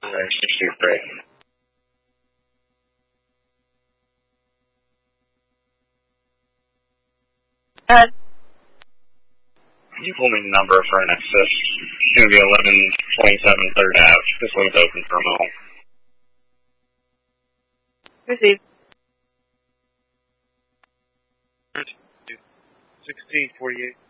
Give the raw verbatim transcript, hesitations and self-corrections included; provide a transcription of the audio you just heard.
sixty-three. Uh, Can you pull me the number for an access? It's going to be eleven twenty-seven third Ave. This one's open for a moment. received. sixteen forty-eight.